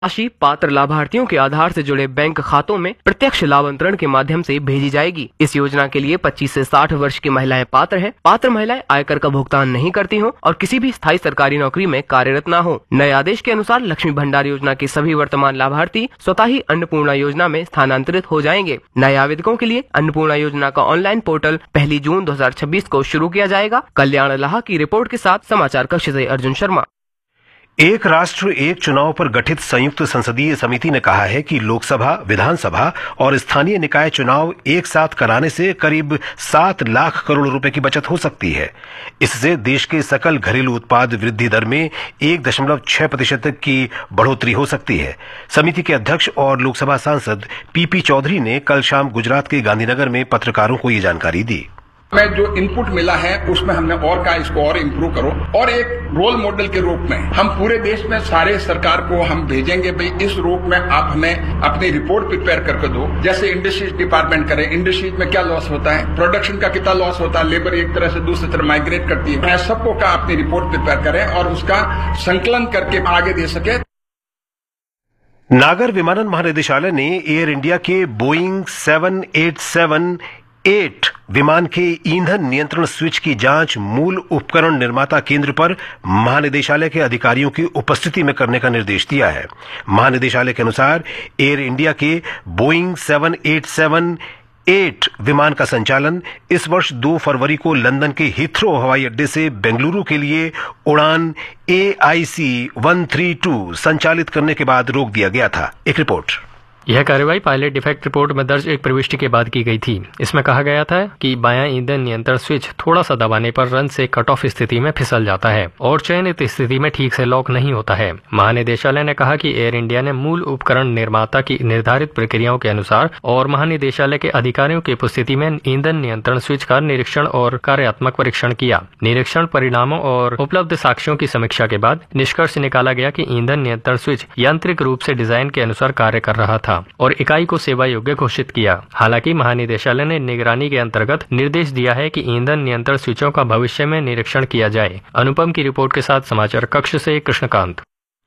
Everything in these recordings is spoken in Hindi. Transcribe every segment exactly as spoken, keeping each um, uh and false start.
राशि पात्र लाभार्थियों के आधार से जुड़े बैंक खातों में प्रत्यक्ष लाभ अंतरण के माध्यम से भेजी जाएगी। इस योजना के लिए पच्चीस से साठ वर्ष की महिलाएं पात्र हैं। पात्र महिलाएं आयकर का भुगतान नहीं करती हों और किसी भी स्थायी सरकारी नौकरी में कार्यरत न हो। नए आदेश के अनुसार लक्ष्मी भंडार योजना के सभी वर्तमान लाभार्थी स्वतः ही अन्नपूर्णा योजना में स्थानांतरित हो जाएंगे। नए आवेदकों के लिए अन्नपूर्णा योजना का ऑनलाइन पोर्टल पहली जून दो हजार छब्बीस को शुरू किया जाएगा। कल्याण लाहा की रिपोर्ट के साथ समाचार कक्ष से अर्जुन शर्मा। एक राष्ट्र एक चुनाव पर गठित संयुक्त संसदीय समिति ने कहा है कि लोकसभा, विधानसभा और स्थानीय निकाय चुनाव एक साथ कराने से करीब सात लाख करोड़ रुपए की बचत हो सकती है। इससे देश के सकल घरेलू उत्पाद वृद्धि दर में एक दशमलव छह प्रतिशत की बढ़ोतरी हो सकती है। समिति के अध्यक्ष और लोकसभा सांसद पीपी चौधरी ने कल शाम गुजरात के गांधीनगर में पत्रकारों को ये जानकारी दी। मैं जो इनपुट मिला है उसमें हमने और कहा इसको और इम्प्रूव करो और एक रोल मॉडल के रूप में हम पूरे देश में सारे सरकार को हम भेजेंगे भाई इस रूप में आप हमें अपनी रिपोर्ट प्रिपेयर करके दो। जैसे इंडस्ट्रीज डिपार्टमेंट करे, इंडस्ट्रीज में क्या लॉस होता है, प्रोडक्शन का कितना लॉस होता है, लेबर एक तरह से दूसरी तरफ माइग्रेट करती है। मैं सबको कहा अपनी रिपोर्ट प्रिपेयर करें और उसका संकलन करके आगे दे सके। नागर विमानन महानिदेशालय ने एयर इंडिया के Boeing seven eight seven eight विमान के ईंधन नियंत्रण स्विच की जांच मूल उपकरण निर्माता केंद्र पर महानिदेशालय के अधिकारियों की उपस्थिति में करने का निर्देश दिया है। महानिदेशालय के अनुसार एयर इंडिया के Boeing seven eight seven eight विमान का संचालन इस वर्ष दो फरवरी को लंदन के हीथ्रो हवाई अड्डे से बेंगलुरु के लिए उड़ान ए आई सी वन थ्री टू संचालित करने के बाद रोक दिया गया था। एक रिपोर्ट। यह कार्रवाई पायलट डिफेक्ट रिपोर्ट में दर्ज एक प्रविष्टि के बाद की गई थी। इसमें कहा गया था कि बायां ईंधन नियंत्रण स्विच थोड़ा सा दबाने पर रन से कट ऑफ स्थिति में फिसल जाता है और चयनित स्थिति में ठीक से लॉक नहीं होता है। महानिदेशालय ने कहा कि एयर इंडिया ने मूल उपकरण निर्माता की निर्धारित प्रक्रियाओं के अनुसार और महानिदेशालय के अधिकारियों की उपस्थिति में ईंधन नियंत्रण स्विच का निरीक्षण और कार्यात्मक परीक्षण किया। निरीक्षण परिणामों और उपलब्ध साक्ष्यों की समीक्षा के बाद निष्कर्ष निकाला गया कि ईंधन नियंत्रण स्विच यांत्रिक रूप से डिजाइन के अनुसार कार्य कर रहा था और इकाई को सेवा योग्य घोषित किया। हालांकि महानिदेशालय ने निगरानी के अंतर्गत निर्देश दिया है कि ईंधन नियंत्रण स्विचों का भविष्य में निरीक्षण किया जाए। अनुपम की रिपोर्ट के साथ समाचार कक्ष से कृष्णकांत।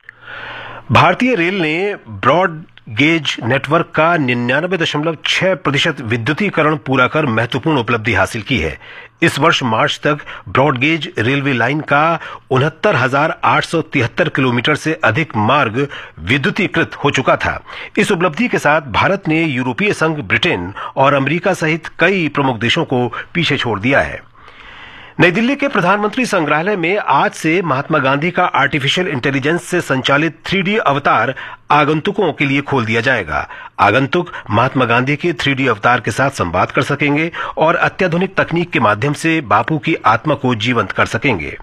भारतीय रेल ने ब्रॉड गेज नेटवर्क का निन्यानवे दशमलव छह प्रतिशत विद्युतीकरण पूरा कर महत्वपूर्ण उपलब्धि हासिल की है। इस वर्ष मार्च तक ब्रॉडगेज रेलवे लाइन का उनहत्तर हजार आठ सौ तिहत्तर किलोमीटर से अधिक मार्ग विद्युतीकृत हो चुका था। इस उपलब्धि के साथ भारत ने यूरोपीय संघ, ब्रिटेन और अमेरिका सहित कई प्रमुख देशों को पीछे छोड़ दिया है। नई दिल्ली के प्रधानमंत्री संग्रहालय में आज से महात्मा गांधी का आर्टिफिशियल इंटेलिजेंस से संचालित थ्री डी अवतार आगंतुकों के लिए खोल दिया जाएगा। आगंतुक महात्मा गांधी के थ्री डी अवतार के साथ संवाद कर सकेंगे और अत्याधुनिक तकनीक के माध्यम से बापू की आत्मा को जीवंत कर सकेंगे।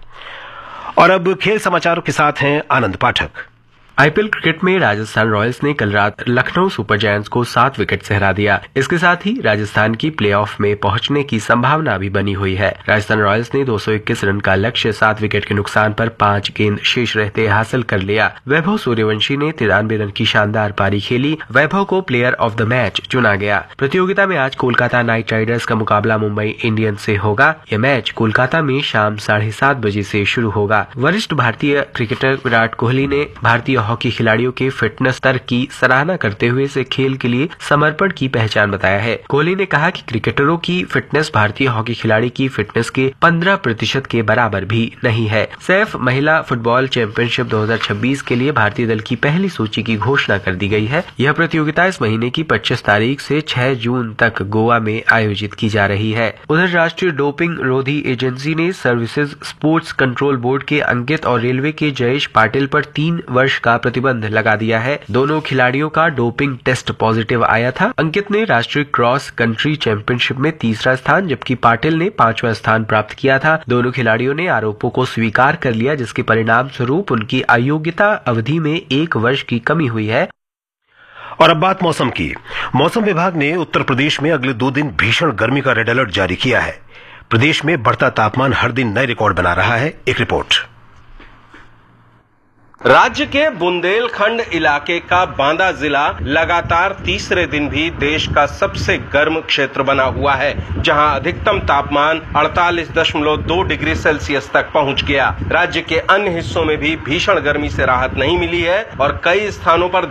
और अब खेल समाचारों के साथ हैं आनंद पाठक। आईपीएल क्रिकेट में राजस्थान रॉयल्स ने कल रात लखनऊ सुपर जायंट्स को सात विकेट से हरा दिया। इसके साथ ही राजस्थान की प्लेऑफ में पहुंचने की संभावना भी बनी हुई है। राजस्थान रॉयल्स ने दो सौ इक्कीस रन का लक्ष्य सात विकेट के नुकसान पर पांच गेंद शेष रहते हासिल कर लिया। वैभव सूर्यवंशी ने तिरानवे रन की शानदार पारी खेली। वैभव को प्लेयर ऑफ द मैच चुना गया। प्रतियोगिता में आज कोलकाता नाइट राइडर्स का मुकाबला मुंबई इंडियंस से होगा। यह मैच कोलकाता में शाम साढ़े सात बजे से शुरू होगा। वरिष्ठ भारतीय क्रिकेटर विराट कोहली ने भारतीय हॉकी खिलाड़ियों के फिटनेस स्तर की सराहना करते हुए इसे खेल के लिए समर्पण की पहचान बताया है। कोहली ने कहा कि क्रिकेटरों की फिटनेस भारतीय हॉकी खिलाड़ी की फिटनेस के पंद्रह प्रतिशत के बराबर भी नहीं है। सैफ महिला फुटबॉल चैंपियनशिप दो हज़ार छब्बीस के लिए भारतीय दल की पहली सूची की घोषणा कर दी गई है। यह प्रतियोगिता इस महीने की पच्चीस तारीख से छह जून तक गोवा में आयोजित की जा रही है। उधर राष्ट्रीय डोपिंग रोधी एजेंसी ने सर्विसेज स्पोर्ट्स कंट्रोल बोर्ड के अंकित और रेलवे के जयेश पाटिल पर तीन वर्ष का प्रतिबंध लगा दिया है। दोनों खिलाड़ियों का डोपिंग टेस्ट पॉजिटिव आया था। अंकित ने राष्ट्रीय क्रॉस कंट्री चैंपियनशिप में तीसरा स्थान जबकि पाटिल ने पांचवा स्थान प्राप्त किया था। दोनों खिलाड़ियों ने आरोपों को स्वीकार कर लिया, जिसके परिणाम स्वरूप उनकी अयोग्यता अवधि में एक वर्ष की कमी हुई है। और अब बात मौसम की। मौसम विभाग ने उत्तर प्रदेश में अगले दो दिन भीषण गर्मी का रेड अलर्ट जारी किया है। प्रदेश में बढ़ता तापमान हर दिन नए रिकॉर्ड बना रहा है। एक रिपोर्ट। राज्य के बुंदेलखंड इलाके का बांदा जिला लगातार तीसरे दिन भी देश का सबसे गर्म क्षेत्र बना हुआ है, जहां अधिकतम तापमान अड़तालीस दशमलव दो डिग्री सेल्सियस तक पहुंच गया। राज्य के अन्य हिस्सों में भी भीषण गर्मी से राहत नहीं मिली है और कई स्थानों पर